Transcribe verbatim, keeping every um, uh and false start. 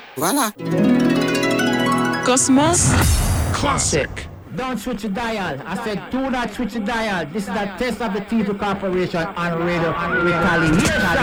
Voilà. Cosmos Classic. Don't switch the dial. I said do not switch the dial. This is a test of the T two Corporation on radio retaliation.